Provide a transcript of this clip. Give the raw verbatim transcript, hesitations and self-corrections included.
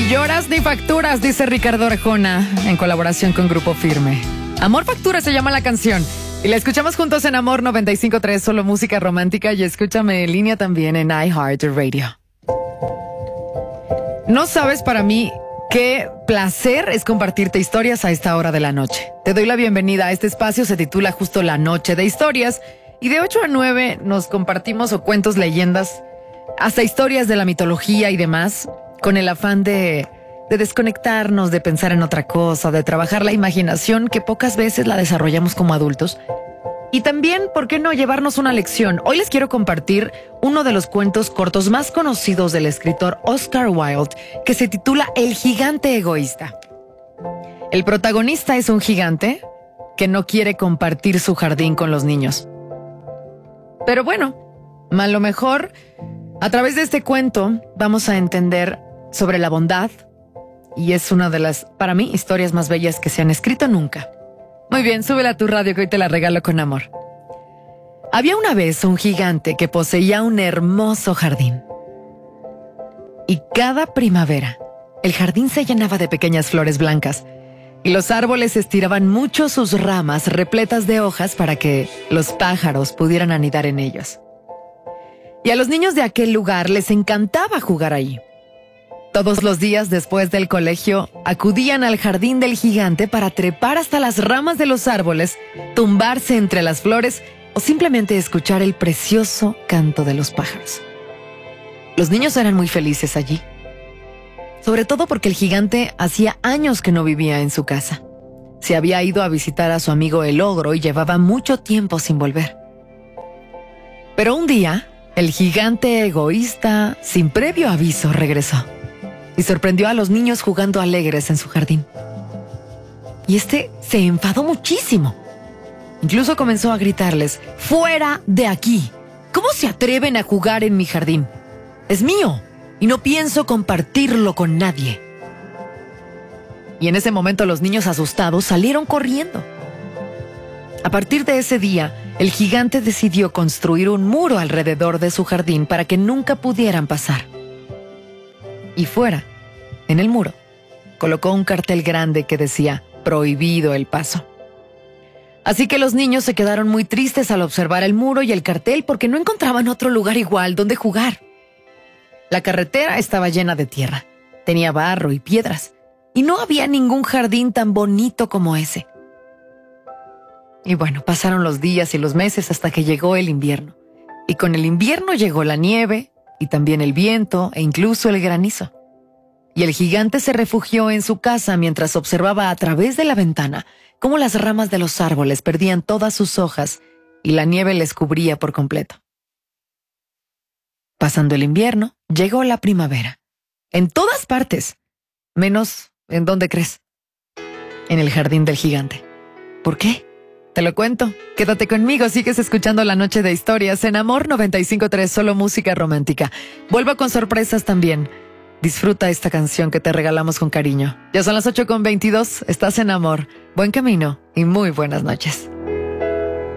Lloras ni facturas, dice Ricardo Arjona, en colaboración con Grupo Firme. Amor Factura se llama la canción. Y la escuchamos juntos en Amor noventa y cinco punto tres, solo música romántica, y escúchame en línea también en iHeartRadio. No sabes para mí qué placer es compartirte historias a esta hora de la noche. Te doy la bienvenida a este espacio, se titula justo La Noche de Historias, y de ocho a nueve nos compartimos o cuentos, leyendas, hasta historias de la mitología y demás, con el afán de, de desconectarnos, de pensar en otra cosa, de trabajar la imaginación que pocas veces la desarrollamos como adultos. Y también, ¿por qué no llevarnos una lección? Hoy les quiero compartir uno de los cuentos cortos más conocidos del escritor Oscar Wilde, que se titula El gigante egoísta. El protagonista es un gigante que no quiere compartir su jardín con los niños. Pero bueno, a lo mejor a través de este cuento vamos a entender sobre la bondad, y es una de las, para mí, historias más bellas que se han escrito nunca. Muy bien, súbela a tu radio que hoy te la regalo con amor. Había una vez un gigante que poseía un hermoso jardín. Y cada primavera, el jardín se llenaba de pequeñas flores blancas, y los árboles estiraban mucho sus ramas repletas de hojas para que los pájaros pudieran anidar en ellos. Y a los niños de aquel lugar les encantaba jugar allí. Todos los días después del colegio, acudían al jardín del gigante para trepar hasta las ramas de los árboles, tumbarse entre las flores o simplemente escuchar el precioso canto de los pájaros. Los niños eran muy felices allí, sobre todo porque el gigante hacía años que no vivía en su casa. Se había ido a visitar a su amigo el ogro y llevaba mucho tiempo sin volver. Pero un día, el gigante egoísta, sin previo aviso, regresó y sorprendió a los niños jugando alegres en su jardín. Y este se enfadó muchísimo. Incluso comenzó a gritarles: ¡fuera de aquí! ¿Cómo se atreven a jugar en mi jardín? Es mío y no pienso compartirlo con nadie. Y en ese momento los niños asustados salieron corriendo. A partir de ese día, el gigante decidió construir un muro alrededor de su jardín para que nunca pudieran pasar. Y fuera, en el muro, colocó un cartel grande que decía: prohibido el paso. Así que los niños se quedaron muy tristes al observar el muro y el cartel porque no encontraban otro lugar igual donde jugar. La carretera estaba llena de tierra, tenía barro y piedras, y no había ningún jardín tan bonito como ese. Y bueno, pasaron los días y los meses hasta que llegó el invierno. Y con el invierno llegó la nieve, y también el viento e incluso el granizo. Y el gigante se refugió en su casa mientras observaba a través de la ventana cómo las ramas de los árboles perdían todas sus hojas y la nieve les cubría por completo. Pasando el invierno, llegó la primavera. En todas partes, menos, ¿en dónde crees? En el jardín del gigante. ¿Por qué? Te lo cuento. Quédate conmigo, sigues escuchando La Noche de Historias en Amor noventa y cinco punto tres, solo música romántica. Vuelvo con sorpresas también. Disfruta esta canción que te regalamos con cariño. Ya son las ocho con veintidós, estás en Amor. Buen camino y muy buenas noches.